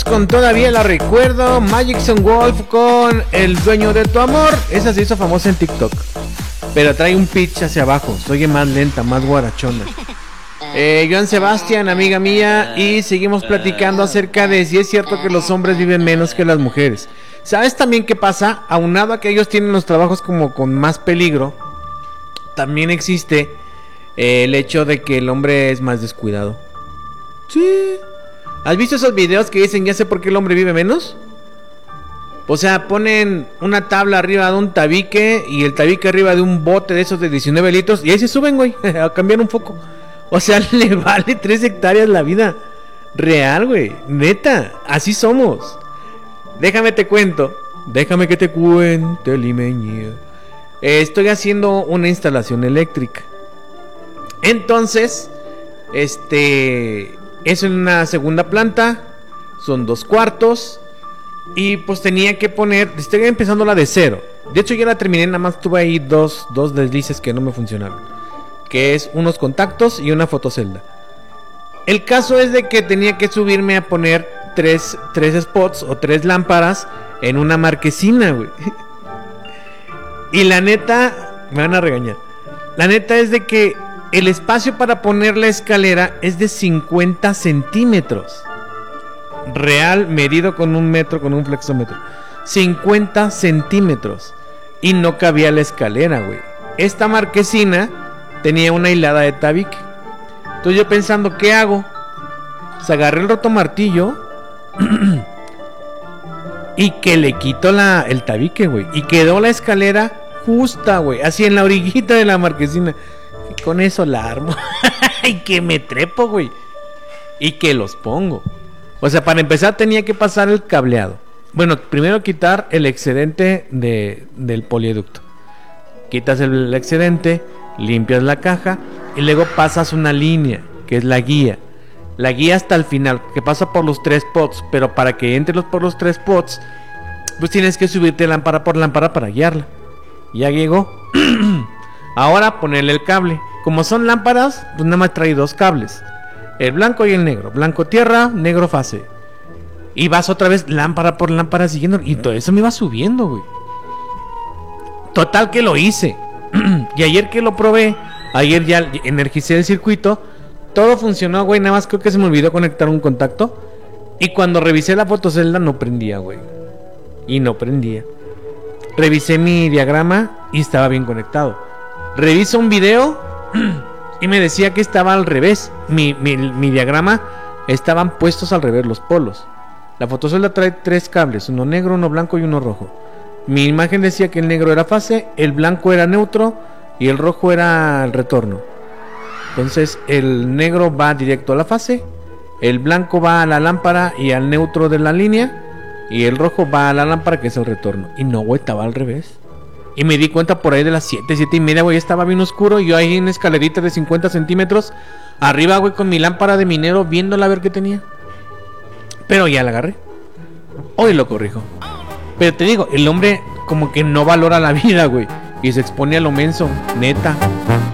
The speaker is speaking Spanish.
Con Todavía la recuerdo, Magic Son Wolf con El dueño de tu amor. Esa se hizo famosa en TikTok, pero trae un pitch hacia abajo, se oye más lenta, más guarachona. Joan Sebastián, amiga mía, y seguimos platicando acerca de si es cierto que los hombres viven menos que las mujeres. ¿Sabes también qué pasa? Aunado a que ellos tienen los trabajos como con más peligro, también existe el hecho de que el hombre es más descuidado. Sí. ¿Has visto esos videos que dicen ya sé por qué el hombre vive menos? O sea, ponen una tabla arriba de un tabique y el tabique arriba de un bote de esos de 19 litros y ahí se suben, güey, a cambiar un foco. O sea, le vale 3 hectáreas la vida. Real, güey, neta, así somos. Déjame que te cuente, limeña. Estoy haciendo una instalación eléctrica. Entonces, es en una segunda planta, son 2 cuartos. Y pues tenía que poner, estoy empezando la de cero. De hecho ya la terminé, nada más tuve ahí dos deslices que no me funcionaron, que es unos contactos y una fotocelda. El caso es de que tenía que subirme a poner 3 spots o 3 lámparas en una marquesina, güey. Y la neta, me van a regañar. La neta es de que el espacio para poner la escalera es de 50 centímetros. Real, medido con un metro, con un flexómetro. 50 centímetros. Y no cabía la escalera, güey. Esta marquesina tenía una hilada de tabique. Entonces yo pensando, ¿qué hago? Pues agarré el rotomartillo y que le quito el tabique, güey. Y quedó la escalera justa, güey, así en la orillita de la marquesina. Y con eso la armo. Y que me trepo, güey. Y que los pongo. O sea, para empezar tenía que pasar el cableado. Bueno, primero quitar el excedente del polieducto. Quitas el excedente, limpias la caja y luego pasas una línea, que es la guía. La guía hasta el final, que pasa por los 3 pots. Pero para que entre por los 3 pots, pues tienes que subirte lámpara por lámpara para guiarla. Ya llegó. Ahora ponerle el cable. Como son lámparas, pues nada más trae 2 cables. El blanco y el negro. Blanco tierra, negro fase. Y vas otra vez lámpara por lámpara siguiendo. Y todo eso me va subiendo, güey. Total que lo hice. Y ayer que lo probé, ayer ya energicé el circuito. Todo funcionó, güey. Nada más creo que se me olvidó conectar un contacto. Y cuando revisé la fotocelda no prendía, güey. Y no prendía. Revisé mi diagrama y estaba bien conectado. Reviso un video y me decía que estaba al revés. Mi diagrama estaban puestos al revés los polos. La fotocelda trae 3 cables, uno negro, uno blanco y uno rojo. Mi imagen decía que el negro era fase, el blanco era neutro y el rojo era el retorno. Entonces el negro va directo a la fase, el blanco va a la lámpara y al neutro de la línea, y el rojo va a la lámpara que es el retorno. Y no, güey, estaba al revés. Y me di cuenta por ahí de las 7:30, güey, estaba bien oscuro. Y yo ahí en escalerita de 50 centímetros arriba, güey, con mi lámpara de minero, viéndola a ver qué tenía. Pero ya la agarré. Hoy lo corrijo. Pero te digo, el hombre como que no valora la vida, güey, y se expone a lo menso, neta.